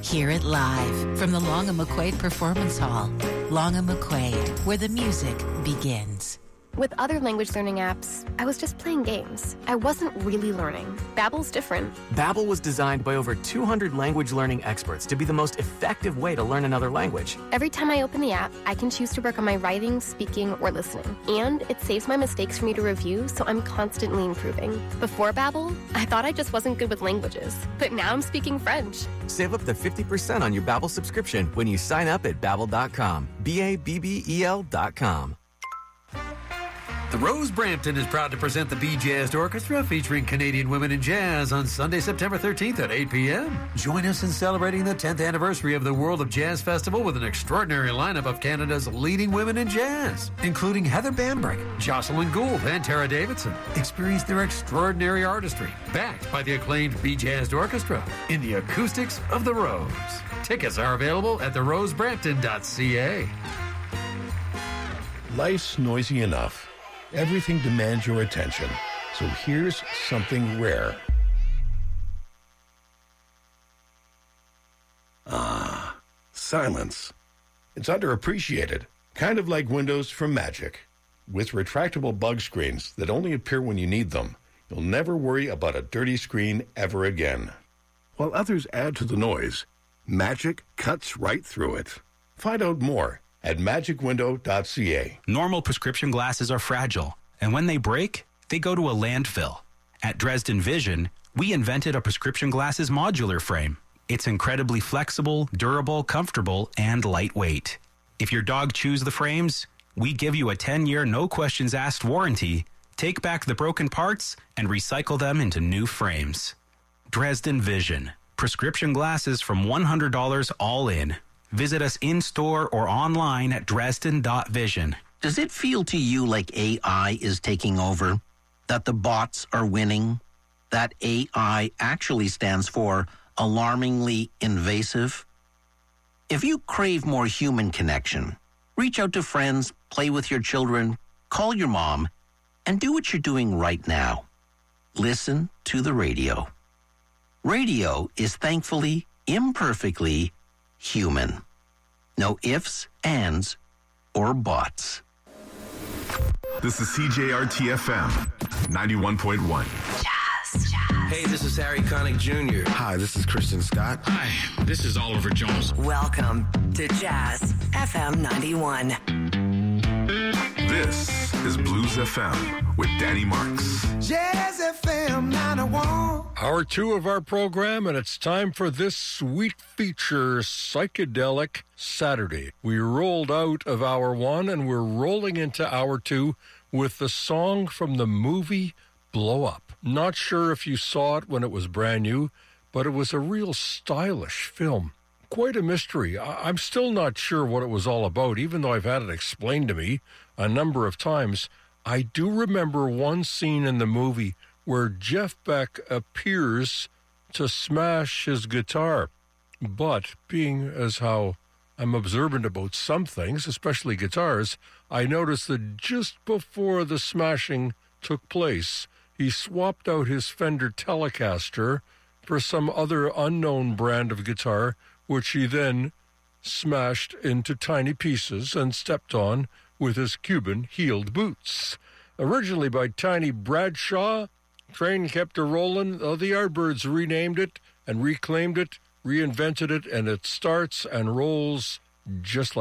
Hear it live from the Long and McQuaid Performance Hall. Long and McQuaid, where the music begins. With other language learning apps, I was just playing games. I wasn't really learning. Babbel's different. Babbel was designed by over 200 language learning experts to be the most effective way to learn another language. Every time I open the app, I can choose to work on my writing, speaking, or listening. And it saves my mistakes for me to review, so I'm constantly improving. Before Babbel, I thought I just wasn't good with languages. But now I'm speaking French. Save up to 50% on your Babbel subscription when you sign up at Babbel.com. Babbel.com. The Rose Brampton is proud to present the Bee Jazzed Orchestra featuring Canadian women in jazz on Sunday, September 13th at 8 p.m. Join us in celebrating the 10th anniversary of the World of Jazz Festival with an extraordinary lineup of Canada's leading women in jazz, including Heather Bambrick, Jocelyn Gould, and Tara Davidson. Experience their extraordinary artistry, backed by the acclaimed Bee Jazzed Orchestra in the acoustics of the Rose. Tickets are available at therosebrampton.ca. Life's noisy enough. Everything demands your attention. So here's something rare. Silence. It's underappreciated. Kind of like Windows from Magic. With retractable bug screens that only appear when you need them, you'll never worry about a dirty screen ever again. While others add to the noise, Magic cuts right through it. Find out more at magicwindow.ca. Normal prescription glasses are fragile, and when they break, they go to a landfill. At Dresden Vision, we invented a prescription glasses modular frame. It's incredibly flexible, durable, comfortable, and lightweight. If your dog chews the frames, we give you a 10-year no-questions-asked warranty, take back the broken parts, and recycle them into new frames. Dresden Vision. Prescription glasses from $100 all in. Visit us in-store or online at dresden.vision. Does it feel to you like AI is taking over? That the bots are winning? That AI actually stands for alarmingly invasive? If you crave more human connection, reach out to friends, play with your children, call your mom, and do what you're doing right now. Listen to the radio. Radio is thankfully, imperfectly, human. No ifs, ands, or buts. This is CJRT-FM 91.1. Jazz. Hey, this is Harry Connick Jr. Hi, this is Christian Scott. Hi, this is Oliver Jones. Welcome to Jazz FM 91. This is Blues FM with Danny Marks. Jazz FM 91. Hour 2 of our program, and it's time for this sweet feature, Psychedelic Saturday. We rolled out of Hour 1, and we're rolling into Hour 2 with the song from the movie Blow Up. Not sure if you saw it when it was brand new, but it was a real stylish film. Quite a mystery. I'm still not sure what it was all about, even though I've had it explained to me a number of times. I do remember one scene in the movie where Jeff Beck appears to smash his guitar. But being as how I'm observant about some things, especially guitars, I noticed that just before the smashing took place, he swapped out his Fender Telecaster for some other unknown brand of guitar, which he then smashed into tiny pieces and stepped on with his Cuban heeled boots. Originally by Tiny Bradshaw, train kept a-rolling. The Yardbirds renamed it and reclaimed it, reinvented it, and it starts and rolls just like